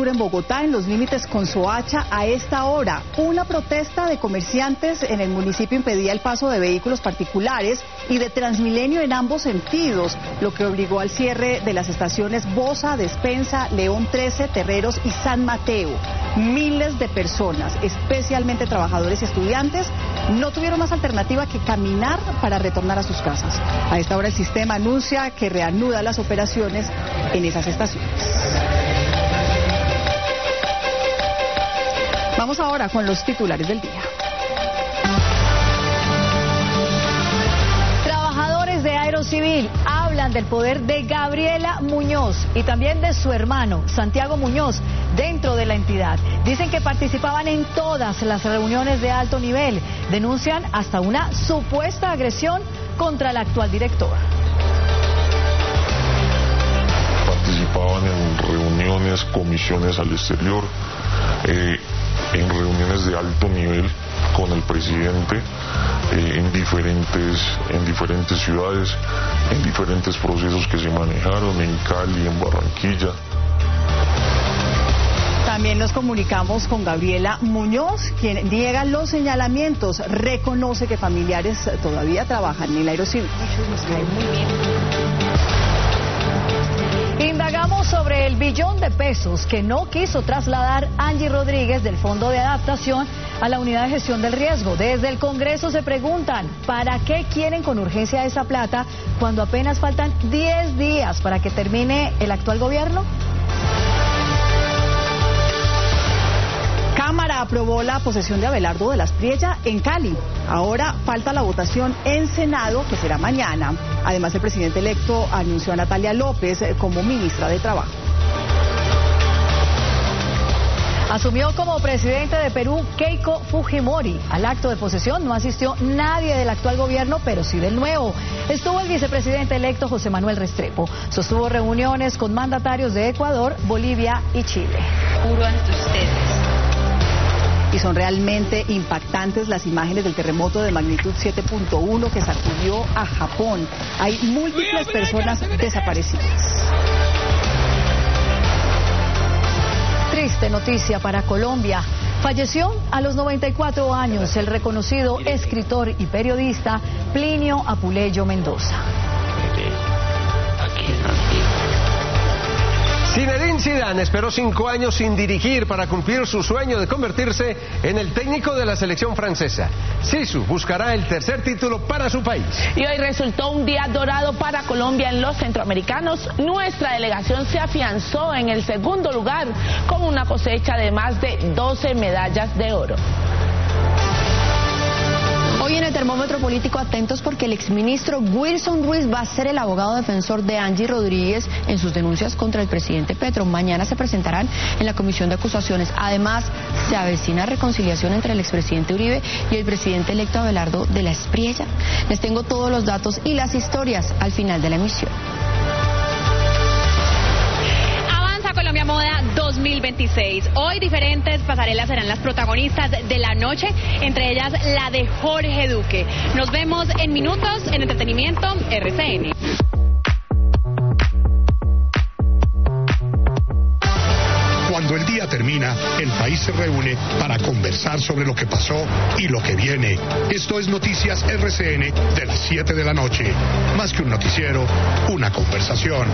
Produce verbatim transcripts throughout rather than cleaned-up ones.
Sur en Bogotá, en los límites con Soacha, a esta hora. Una protesta de comerciantes en el municipio impedía el paso de vehículos particulares y de Transmilenio en ambos sentidos, lo que obligó al cierre de las estaciones Bosa, Despensa, León trece, Terreros y San Mateo. Miles de personas, especialmente trabajadores y estudiantes, no tuvieron más alternativa que caminar para retornar a sus casas. A esta hora el sistema anuncia que reanuda las operaciones en esas estaciones. Vamos ahora con los titulares del día. Trabajadores de Aerocivil hablan del poder de Gabriela Muñoz y también de su hermano, Santiago Muñoz, dentro de la entidad. Dicen que participaban en todas las reuniones de alto nivel. Denuncian hasta una supuesta agresión contra el actual director. Participaban en reuniones, comisiones al exterior, eh, en reuniones de alto nivel con el presidente, eh, en diferentes, en diferentes ciudades, en diferentes procesos que se manejaron, en Cali, en Barranquilla. También nos comunicamos con Gabriela Muñoz, quien niega los señalamientos, reconoce que familiares todavía trabajan en el Aerocivil. Nos cae muy bien. Indagamos sobre el billón de pesos que no quiso trasladar Angie Rodríguez del Fondo de Adaptación a la Unidad de Gestión del Riesgo. Desde el Congreso se preguntan, ¿para qué quieren con urgencia esa plata cuando apenas faltan diez días para que termine el actual gobierno? Cámara aprobó la posesión de Abelardo de la Espriella en Cali. Ahora falta la votación en Senado, que será mañana. Además, el presidente electo anunció a Natalia López como ministra de Trabajo. Asumió como presidente de Perú Keiko Fujimori. Al acto de posesión no asistió nadie del actual gobierno, pero sí del nuevo. Estuvo el vicepresidente electo José Manuel Restrepo. Sostuvo reuniones con mandatarios de Ecuador, Bolivia y Chile. Juro ante ustedes. Y son realmente impactantes las imágenes del terremoto de magnitud siete punto uno que sacudió a Japón. Hay múltiples personas desaparecidas. Triste noticia para Colombia. Falleció a los noventa y cuatro años el reconocido escritor y periodista Plinio Apuleyo Mendoza. Zinedine Zidane esperó cinco años sin dirigir para cumplir su sueño de convertirse en el técnico de la selección francesa. Zizou buscará el tercer título para su país. Y hoy resultó un día dorado para Colombia en los centroamericanos. Nuestra delegación se afianzó en el segundo lugar con una cosecha de más de doce medallas de oro. Hoy en el termómetro político, atentos porque el exministro Wilson Ruiz va a ser el abogado defensor de Angie Rodríguez en sus denuncias contra el presidente Petro. Mañana se presentarán en la comisión de acusaciones. Además, se avecina reconciliación entre el expresidente Uribe y el presidente electo Abelardo de la Espriella. Les tengo todos los datos y las historias al final de la emisión. Colombia Moda dos mil veintiséis. Hoy diferentes pasarelas serán las protagonistas de la noche, entre ellas la de Jorge Duque. Nos vemos en minutos en Entretenimiento R C N. Cuando el día termina, el país se reúne para conversar sobre lo que pasó y lo que viene. Esto es Noticias R C N de las siete de la noche. Más que un noticiero, una conversación.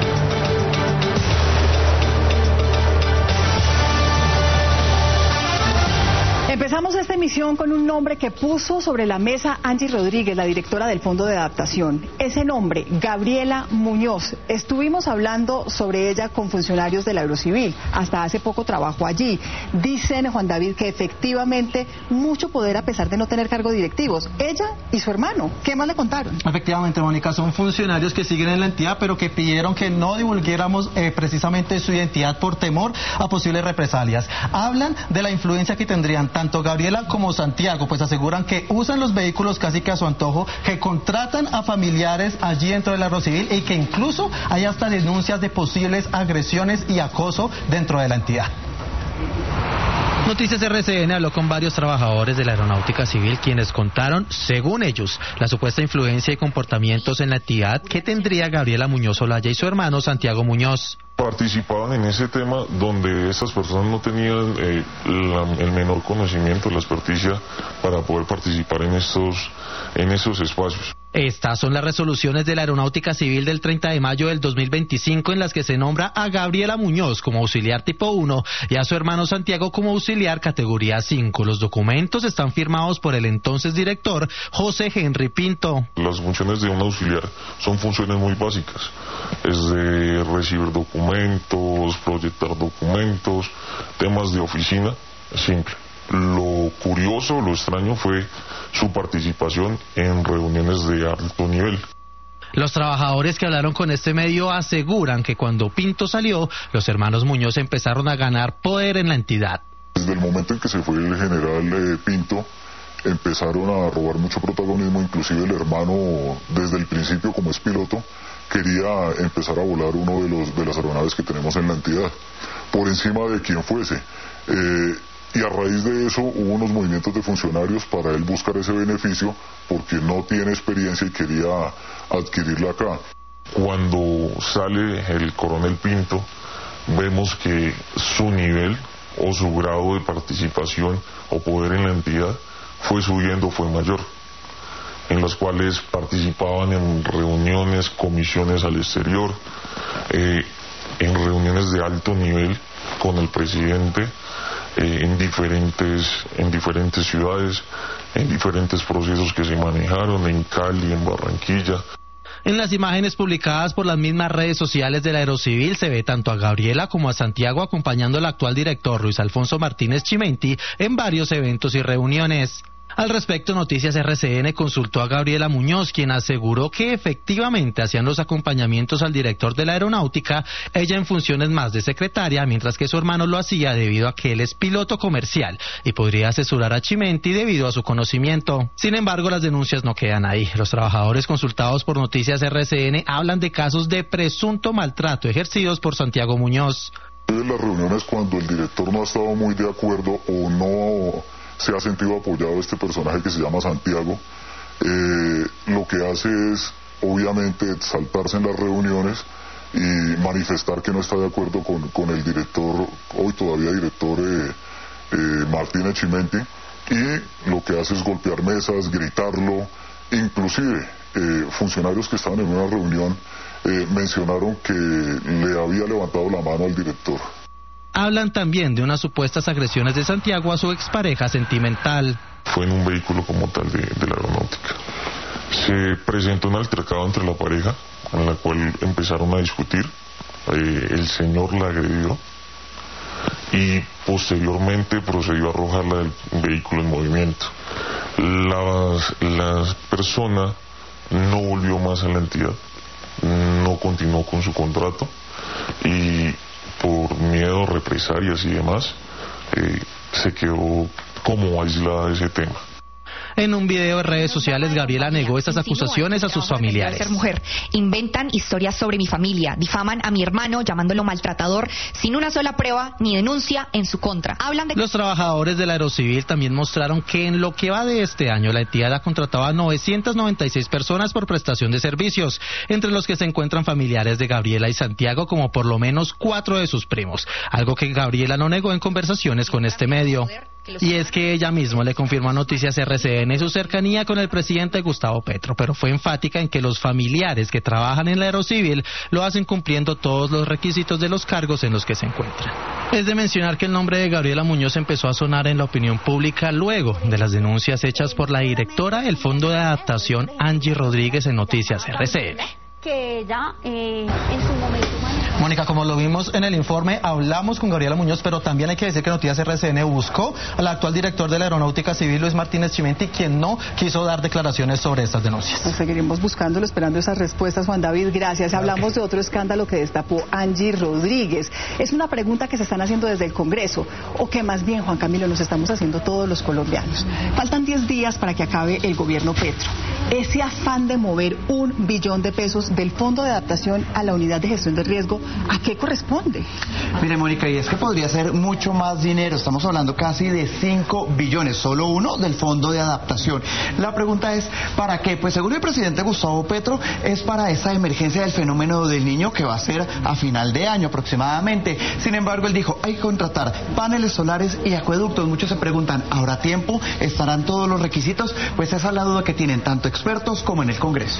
Empezamos esta emisión con un nombre que puso sobre la mesa Angie Rodríguez, la directora del Fondo de Adaptación. Ese nombre, Gabriela Muñoz. Estuvimos hablando sobre ella con funcionarios del Aerocivil. Hasta hace poco trabajó allí. Dicen, Juan David, que efectivamente mucho poder a pesar de no tener cargos directivos. Ella y su hermano. ¿Qué más le contaron? Efectivamente, Mónica, son funcionarios que siguen en la entidad, pero que pidieron que no divulguéramos eh, precisamente su identidad por temor a posibles represalias. Hablan de la influencia que tendrían tanto Tanto Gabriela como Santiago, pues aseguran que usan los vehículos casi que a su antojo, que contratan a familiares allí dentro del Aerocivil y que incluso hay hasta denuncias de posibles agresiones y acoso dentro de la entidad. Noticias R C N habló con varios trabajadores de la aeronáutica civil quienes contaron, según ellos, la supuesta influencia y comportamientos en la actividad que tendría Gabriela Muñoz Olaya y su hermano Santiago Muñoz. Participaban en ese tema donde estas personas no tenían eh, la, el menor conocimiento, la experticia para poder participar en estos, en esos espacios. Estas son las resoluciones de la Aeronáutica Civil del treinta de mayo del dos mil veinticinco en las que se nombra a Gabriela Muñoz como auxiliar tipo uno y a su hermano Santiago como auxiliar categoría cinco. Los documentos están firmados por el entonces director José Henry Pinto. Las funciones de un auxiliar son funciones muy básicas, es de recibir documentos, proyectar documentos, temas de oficina, simple. Lo curioso, lo extraño fue su participación en reuniones de alto nivel. Los trabajadores que hablaron con este medio aseguran que cuando Pinto salió, los hermanos Muñoz empezaron a ganar poder en la entidad. Desde el momento en que se fue el general eh, Pinto, empezaron a robar mucho protagonismo, inclusive el hermano desde el principio, como es piloto, quería empezar a volar uno de los de las aeronaves que tenemos en la entidad, por encima de quien fuese. Eh, Y a raíz de eso hubo unos movimientos de funcionarios para él buscar ese beneficio porque no tiene experiencia y quería adquirirla acá. Cuando sale el coronel Pinto, vemos que su nivel o su grado de participación o poder en la entidad fue subiendo, fue mayor, en las cuales participaban en reuniones, comisiones al exterior, eh, en reuniones de alto nivel con el presidente, Eh, en diferentes en diferentes ciudades, en diferentes procesos que se manejaron, en Cali, en Barranquilla. En las imágenes publicadas por las mismas redes sociales de la Aerocivil se ve tanto a Gabriela como a Santiago acompañando al actual director Luis Alfonso Martínez Chimenti en varios eventos y reuniones. Al respecto, Noticias R C N consultó a Gabriela Muñoz, quien aseguró que efectivamente hacían los acompañamientos al director de la aeronáutica, ella en funciones más de secretaria, mientras que su hermano lo hacía debido a que él es piloto comercial y podría asesorar a Chimenti debido a su conocimiento. Sin embargo, las denuncias no quedan ahí. Los trabajadores consultados por Noticias R C N hablan de casos de presunto maltrato ejercidos por Santiago Muñoz. En las reuniones, cuando el director no ha estado muy de acuerdo o no se ha sentido apoyado este personaje que se llama Santiago, eh, lo que hace es obviamente saltarse en las reuniones y manifestar que no está de acuerdo con, con el director, hoy todavía director eh, eh, Martínez Chimenti, y lo que hace es golpear mesas, gritarlo, inclusive eh, funcionarios que estaban en una reunión eh, mencionaron que le había levantado la mano al director. Hablan también de unas supuestas agresiones de Santiago a su expareja sentimental. Fue en un vehículo como tal de, de la aeronáutica. Se presentó un altercado entre la pareja, en la cual empezaron a discutir. Eh, el señor la agredió y posteriormente procedió a arrojarla del vehículo en movimiento. La, la persona no volvió más a la entidad, no continuó con su contrato y por miedo, represalias y demás, eh, se quedó como aislada de ese tema. En un video de redes sociales, Gabriela negó estas acusaciones a sus familiares. Ser mujer. Inventan historias sobre mi familia, difaman a mi hermano llamándolo maltratador sin una sola prueba ni denuncia en su contra. Hablan de... Los trabajadores de la Aerocivil también mostraron que en lo que va de este año la entidad ha contratado a novecientas noventa y seis personas por prestación de servicios, entre los que se encuentran familiares de Gabriela y Santiago, como por lo menos cuatro de sus primos, algo que Gabriela no negó en conversaciones con este medio. Y es que ella misma le confirmó a Noticias R C N su cercanía con el presidente Gustavo Petro, pero fue enfática en que los familiares que trabajan en la Aerocivil lo hacen cumpliendo todos los requisitos de los cargos en los que se encuentran. Es de mencionar que el nombre de Gabriela Muñoz empezó a sonar en la opinión pública luego de las denuncias hechas por la directora del Fondo de Adaptación, Angie Rodríguez, en Noticias R C N. Que ella eh, en su momento manejó. Mónica, como lo vimos en el informe, hablamos con Gabriela Muñoz, pero también hay que decir que Noticias R C N buscó al actual director de la Aeronáutica Civil, Luis Martínez Chimenti, quien no quiso dar declaraciones sobre estas denuncias. Nos seguiremos buscándolo, esperando esas respuestas, Juan David, gracias. Hablamos de otro escándalo que destapó Angie Rodríguez. Es una pregunta que se están haciendo desde el Congreso, o que más bien, Juan Camilo, nos estamos haciendo todos los colombianos. Faltan diez días para que acabe el gobierno Petro. ese afán de mover un billón de pesos del Fondo de Adaptación a la Unidad de Gestión de Riesgo, ¿a qué corresponde? Mire, Mónica, y es que podría ser mucho más dinero. Estamos hablando casi de cinco billones, solo uno del Fondo de Adaptación. La pregunta es, ¿para qué? Pues según el presidente Gustavo Petro, es para esa emergencia del fenómeno del Niño que va a ser a final de año aproximadamente. Sin embargo, él dijo, hay que contratar paneles solares y acueductos. Muchos se preguntan, ¿habrá tiempo? ¿Estarán todos los requisitos? Pues esa es la duda que tienen tanto expertos como en el Congreso.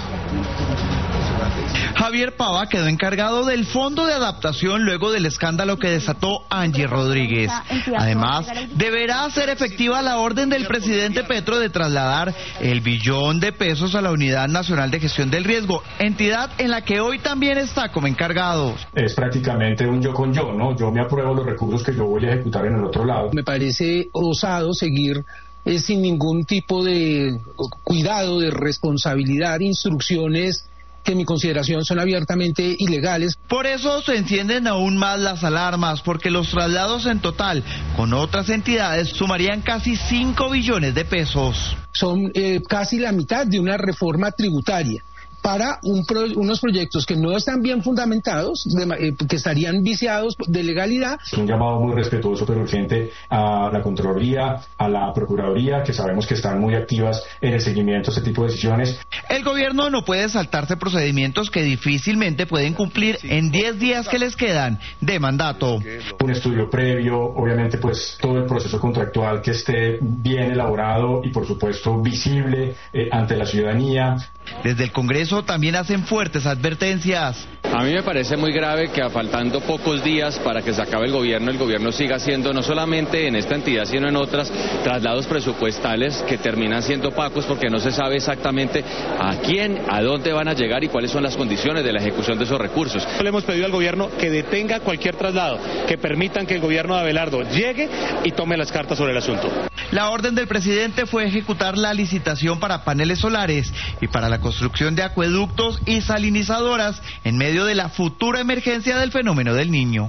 Javier Pava quedó encargado del Fondo de Adaptación luego del escándalo que desató Angie Rodríguez. Además, deberá hacer efectiva la orden del presidente Petro de trasladar el billón de pesos a la Unidad Nacional de Gestión del Riesgo, entidad en la que hoy también está como encargado. Es prácticamente un yo con yo, ¿no? Yo me apruebo los recursos que yo voy a ejecutar en el otro lado. Me parece osado seguir eh, sin ningún tipo de cuidado, de responsabilidad, instrucciones que en mi consideración son abiertamente ilegales. Por eso se encienden aún más las alarmas, porque los traslados en total con otras entidades sumarían casi cinco billones de pesos. Son eh, casi la mitad de una reforma tributaria para un pro, unos proyectos que no están bien fundamentados, de, eh, que estarían viciados de legalidad. Es un llamado muy respetuoso pero urgente a la Contraloría, a la Procuraduría, que sabemos que están muy activas en el seguimiento de este tipo de decisiones. El gobierno no puede saltarse procedimientos que difícilmente pueden cumplir en diez días que les quedan de mandato. Un estudio previo, obviamente pues todo el proceso contractual que esté bien elaborado y por supuesto visible eh, ante la ciudadanía. Desde el Congreso también hacen fuertes advertencias. A mí me parece muy grave que a faltando pocos días para que se acabe el gobierno, el gobierno siga haciendo, no solamente en esta entidad, sino en otras, traslados presupuestales que terminan siendo opacos porque no se sabe exactamente a quién, a dónde van a llegar y cuáles son las condiciones de la ejecución de esos recursos. Le hemos pedido al gobierno que detenga cualquier traslado, que permitan que el gobierno de Abelardo llegue y tome las cartas sobre el asunto. La orden del presidente fue ejecutar la licitación para paneles solares y para la construcción de acueductos y salinizadoras en medio de la futura emergencia del fenómeno del Niño.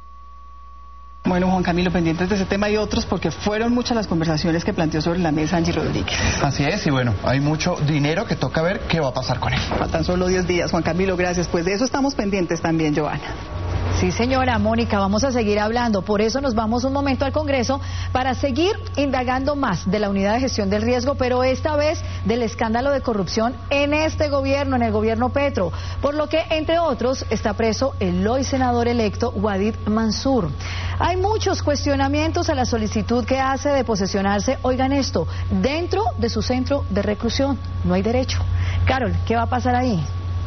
Bueno, Juan Camilo, pendientes de ese tema y otros, porque fueron muchas las conversaciones que planteó sobre la mesa Angie Rodríguez. Así es, y bueno, hay mucho dinero que toca ver qué va a pasar con él. Faltan solo diez días, Juan Camilo, gracias. Pues de eso estamos pendientes también, Joana. Sí, señora Mónica, vamos a seguir hablando. Por eso nos vamos un momento al Congreso para seguir indagando más de la Unidad de Gestión del Riesgo, pero esta vez del escándalo de corrupción en este gobierno, en el gobierno Petro, por lo que, entre otros, está preso el hoy senador electo Wadid Mansur. Hay muchos cuestionamientos a la solicitud que hace de posesionarse, oigan esto, dentro de su centro de reclusión. No hay derecho. Carol, ¿qué va a pasar ahí?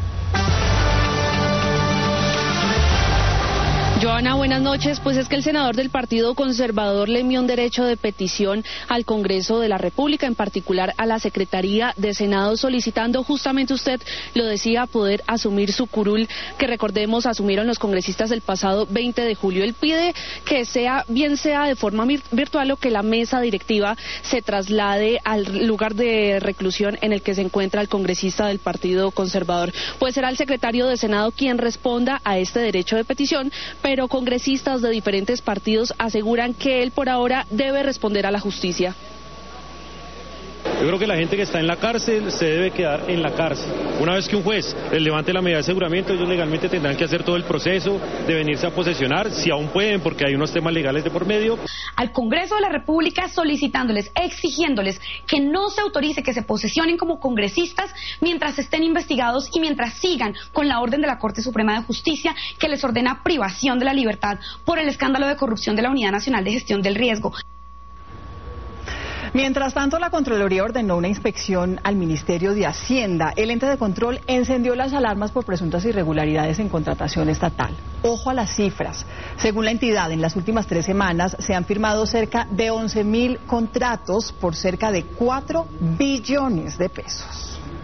Joana, buenas noches. Pues es que el senador del Partido Conservador le envió un derecho de petición al Congreso de la República, en particular a la Secretaría de Senado, solicitando justamente, usted lo decía, poder asumir su curul que, recordemos, asumieron los congresistas el pasado veinte de julio. Él pide que sea, bien sea de forma virtual o que la mesa directiva se traslade al lugar de reclusión en el que se encuentra el congresista del Partido Conservador. Pues será el secretario de Senado quien responda a este derecho de petición, pero congresistas de diferentes partidos aseguran que él por ahora debe responder a la justicia. Yo creo que la gente que está en la cárcel se debe quedar en la cárcel. Una vez que un juez les levante la medida de aseguramiento, ellos legalmente tendrán que hacer todo el proceso de venirse a posesionar, si aún pueden, porque hay unos temas legales de por medio. Al Congreso de la República solicitándoles, exigiéndoles que no se autorice que se posesionen como congresistas mientras estén investigados y mientras sigan con la orden de la Corte Suprema de Justicia que les ordena privación de la libertad por el escándalo de corrupción de la Unidad Nacional de Gestión del Riesgo. Mientras tanto, la Contraloría ordenó una inspección al Ministerio de Hacienda. El ente de control encendió las alarmas por presuntas irregularidades en contratación estatal. Ojo a las cifras. Según la entidad, en las últimas tres semanas se han firmado cerca de once mil contratos por cerca de cuatro billones de pesos.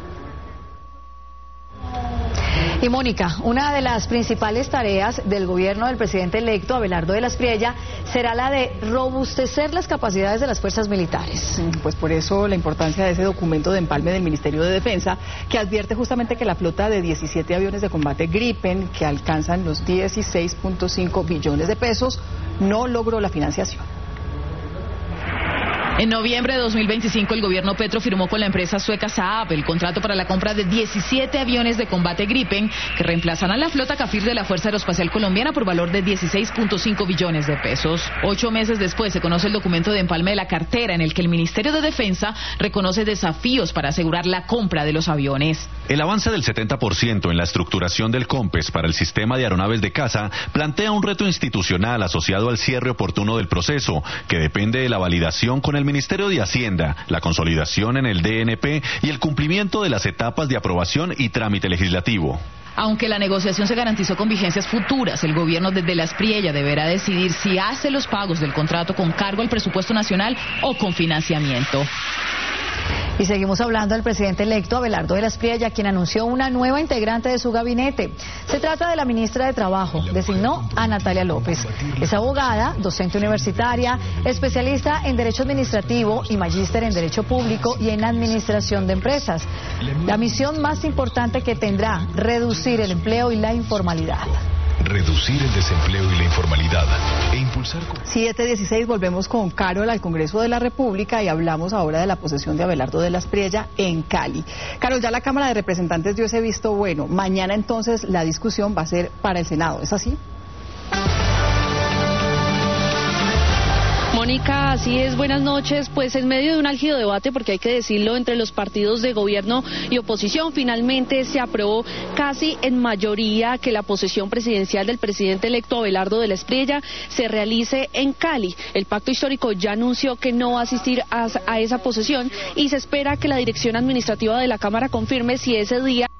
Y Mónica, una de las principales tareas del gobierno del presidente electo, Abelardo de la Espriella, será la de robustecer las capacidades de las fuerzas militares. Pues por eso la importancia de ese documento de empalme del Ministerio de Defensa, que advierte justamente que la flota de diecisiete aviones de combate Gripen, que alcanzan los dieciséis punto cinco billones de pesos, no logró la financiación. En noviembre de dos mil veinticinco, el gobierno Petro firmó con la empresa sueca Saab el contrato para la compra de diecisiete aviones de combate Gripen que reemplazarán la flota Kafir de la Fuerza Aeroespacial Colombiana por valor de dieciséis punto cinco billones de pesos. Ocho meses después se conoce el documento de empalme de la cartera en el que el Ministerio de Defensa reconoce desafíos para asegurar la compra de los aviones. El avance del setenta por ciento en la estructuración del COMPES para el sistema de aeronaves de caza plantea un reto institucional asociado al cierre oportuno del proceso, que depende de la validación con el Ministerio de Hacienda, la consolidación en el D N P y el cumplimiento de las etapas de aprobación y trámite legislativo. Aunque la negociación se garantizó con vigencias futuras, el gobierno desde la Espriella deberá decidir si hace los pagos del contrato con cargo al presupuesto nacional o con financiamiento. Y seguimos hablando del presidente electo Abelardo de la Espriella, quien anunció una nueva integrante de su gabinete. Se trata de la ministra de Trabajo. Designó a Natalia López. Es abogada, docente universitaria, especialista en Derecho Administrativo y magíster en Derecho Público y en Administración de Empresas. La misión más importante que tendrá, reducir el empleo y la informalidad. Reducir el desempleo y la informalidad e impulsar... siete dieciséis, volvemos con Carol al Congreso de la República y hablamos ahora de la posesión de Abelardo de la Espriella en Cali. Carol, ya la Cámara de Representantes dio ese visto bueno. Mañana entonces la discusión va a ser para el Senado, ¿es así? Mónica, así es, buenas noches. Pues en medio de un álgido debate, porque hay que decirlo, entre los partidos de gobierno y oposición, finalmente se aprobó casi en mayoría que la posesión presidencial del presidente electo Abelardo de la Espriella se realice en Cali. El pacto histórico ya anunció que no va a asistir a, a esa posesión y se espera que la dirección administrativa de la Cámara confirme si ese día